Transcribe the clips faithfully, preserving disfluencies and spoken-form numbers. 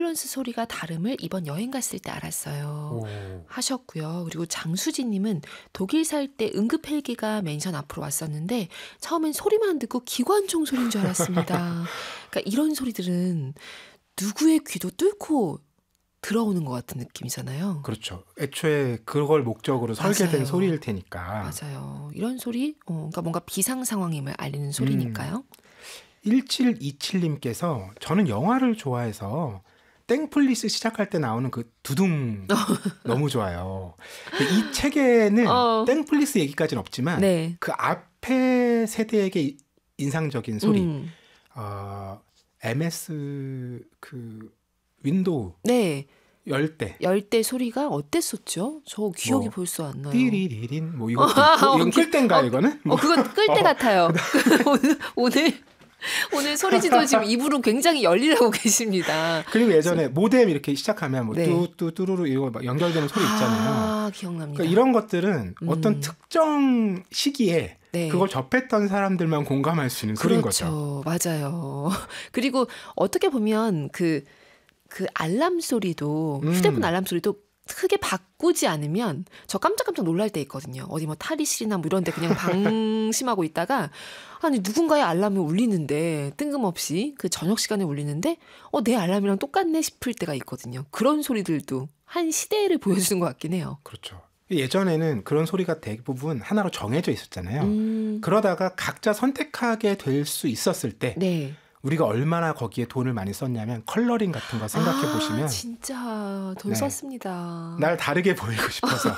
앰뷸런스 소리가 다름을 이번 여행 갔을 때 알았어요. 오. 하셨고요. 그리고 장수진님은 독일 살 때 응급 헬기가 맨션 앞으로 왔었는데 처음엔 소리만 듣고 기관총 소리인 줄 알았습니다. 그러니까 이런 소리들은 누구의 귀도 뚫고 들어오는 것 같은 느낌이잖아요. 그렇죠. 애초에 그걸 목적으로 맞아요. 설계된 소리일 테니까. 맞아요. 이런 소리, 어, 그러니까 뭔가 비상 상황임을 알리는 소리니까요. 음. 일칠이칠님께서 저는 영화를 좋아해서 땡플리스 시작할 때 나오는 그 두둥 너무 좋아요. 이 책에는 어. 땡플리스 얘기까지는 없지만 네. 그 앞에 세대에게 인상적인 소리. 음. 어, 엠에스 그 윈도우 네. 열 때 열 때 소리가 어땠었죠? 저 기억이 뭐, 벌써 안 나요. 띠리리린 뭐 이것도 있고 어, 이건 끌 땐가 어, 이거는? 어, 그건 끌 때 어. 같아요. 오늘 오늘 오늘 소리지도 지금 입으로 굉장히 열일하고 계십니다. 그리고 예전에 모뎀 이렇게 시작하면 뭐 네. 뚜뚜 뚜루루 이거 막 연결되는 소리 있잖아요. 아, 기억납니다. 그러니까 이런 것들은 음. 어떤 특정 시기에 네. 그걸 접했던 사람들만 공감할 수 있는 소리인 그렇죠. 거죠. 맞아요. 그리고 어떻게 보면 그, 그 알람 소리도, 음. 휴대폰 알람 소리도 크게 바꾸지 않으면 저 깜짝깜짝 놀랄 때 있거든요. 어디 뭐 탈의실이나 뭐 이런 데 그냥 방심하고 있다가 아니 누군가의 알람이 울리는데 뜬금없이 그 저녁 시간에 울리는데 어, 내 알람이랑 똑같네 싶을 때가 있거든요. 그런 소리들도 한 시대를 보여주는 것 같긴 해요. 그렇죠. 예전에는 그런 소리가 대부분 하나로 정해져 있었잖아요. 음, 그러다가 각자 선택하게 될 수 있었을 때 네. 우리가 얼마나 거기에 돈을 많이 썼냐면 컬러링 같은 거 생각해 아, 보시면 진짜 돈 네. 썼습니다. 날 다르게 보이고 싶어서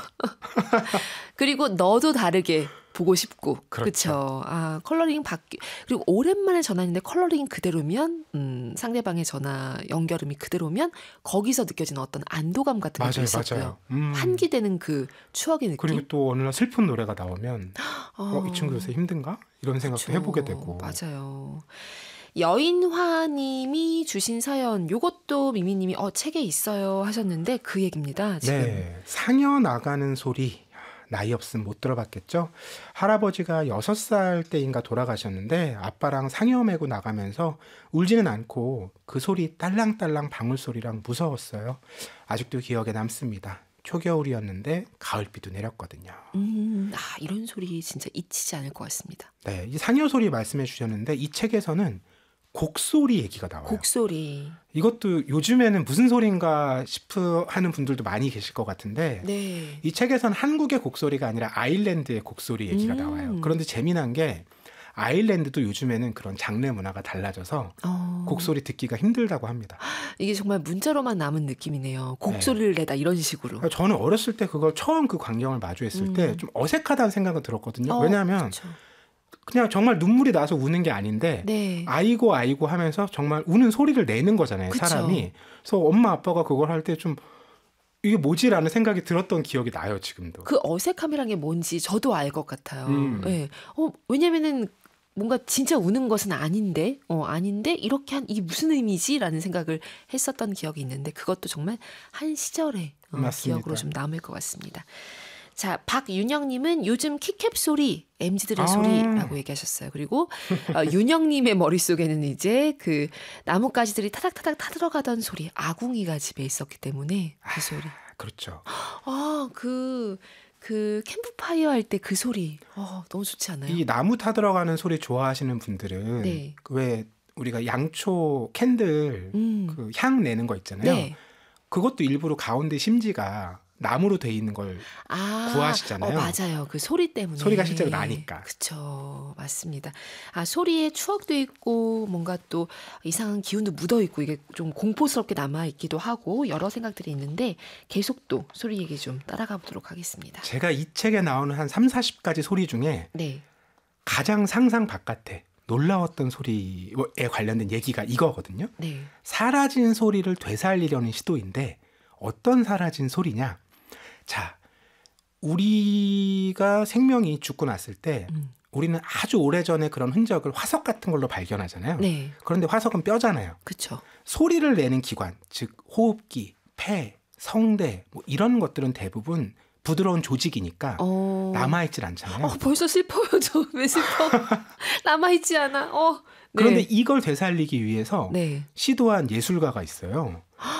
그리고 너도 다르게 보고 싶고 그렇죠. 그렇죠. 아, 컬러링 바뀌 그리고 오랜만에 전화했는데 컬러링 그대로면 음, 상대방의 전화 연결음이 그대로면 거기서 느껴지는 어떤 안도감 같은 것도 맞아요, 있었고요. 맞아요. 음. 환기되는 그 추억의 느낌. 그리고 또 어느 날 슬픈 노래가 나오면 어, 어, 이 친구 요새 힘든가? 이런 생각도 그렇죠. 해보게 되고. 맞아요. 여인화님이 주신 사연 요것도 미미님이 어 책에 있어요 하셨는데 그 얘기입니다. 지금. 네, 상여 나가는 소리 나이 없음 못 들어봤겠죠? 할아버지가 여섯 살 때인가 돌아가셨는데 아빠랑 상여 메고 나가면서 울지는 않고 그 소리 딸랑딸랑 방울 소리랑 무서웠어요. 아직도 기억에 남습니다. 초겨울이었는데 가을비도 내렸거든요. 음, 아, 이런 소리 진짜 잊히지 않을 것 같습니다. 네, 이 상여 소리 말씀해 주셨는데 이 책에서는 곡소리 얘기가 나와요. 곡소리. 이것도 요즘에는 무슨 소리인가 싶어 하는 분들도 많이 계실 것 같은데 네. 이 책에서는 한국의 곡소리가 아니라 아일랜드의 곡소리 얘기가 음. 나와요. 그런데 재미난 게 아일랜드도 요즘에는 그런 장르 문화가 달라져서 어, 곡소리 듣기가 힘들다고 합니다. 이게 정말 문자로만 남은 느낌이네요. 곡소리를 내다 이런 식으로. 저는 어렸을 때 그걸 처음 그 광경을 마주했을 음. 때 좀 어색하다는 생각은 들었거든요. 어, 왜냐하면 그쵸. 그냥 정말 눈물이 나서 우는 게 아닌데 네. 아이고 아이고 하면서 정말 우는 소리를 내는 거잖아요. 그쵸. 사람이. 그래서 엄마 아빠가 그걸 할 때 좀 이게 뭐지라는 생각이 들었던 기억이 나요. 지금도. 그 어색함이란 게 뭔지 저도 알 것 같아요. 음. 네. 어, 왜냐면은 뭔가 진짜 우는 것은 아닌데, 어, 아닌데 이렇게 한 이게 무슨 의미지라는 생각을 했었던 기억이 있는데 그것도 정말 한 시절의 어, 맞습니다. 기억으로 좀 남을 것 같습니다. 자, 박윤영님은 요즘 키캡 소리, 엠지들의 아. 소리라고 얘기하셨어요. 그리고 어, 윤영님의 머릿속에는 이제 그 나뭇가지들이 타닥타닥 타들어가던 소리, 아궁이가 집에 있었기 때문에 그 소리. 그렇죠. 아, 그, 그 캠프파이어 할 때 그 소리. 어, 너무 좋지 않아요? 이 나무 타 들어가는 소리 좋아하시는 분들은 네. 그 왜 우리가 양초 캔들 음. 그 향 내는 거 있잖아요. 네. 그것도 일부러 가운데 심지가 나무로 돼 있는 걸 아, 구하시잖아요. 어, 맞아요. 그 소리 때문에. 소리가 실제로 나니까. 그쵸. 맞습니다. 아, 소리에 추억도 있고, 뭔가 또 이상한 기운도 묻어 있고, 이게 좀 공포스럽게 남아있기도 하고, 여러 생각들이 있는데, 계속 또 소리 얘기 좀 따라가 보도록 하겠습니다. 제가 이 책에 나오는 한 삼사십 가지 소리 중에 네. 가장 상상 바깥에 놀라웠던 소리에 관련된 얘기가 이거거든요. 네. 사라진 소리를 되살리려는 시도인데 어떤 사라진 소리냐? 자, 우리가 생명이 죽고 났을 때 음. 우리는 아주 오래전에 그런 흔적을 화석 같은 걸로 발견하잖아요. 네. 그런데 화석은 뼈잖아요. 그쵸. 소리를 내는 기관, 즉 호흡기, 폐, 성대 뭐 이런 것들은 대부분 부드러운 조직이니까 어. 남아있질 않잖아요. 어, 벌써 슬퍼요. 저 왜 슬퍼? 남아있지 않아. 어. 네. 그런데 이걸 되살리기 위해서 네. 시도한 예술가가 있어요.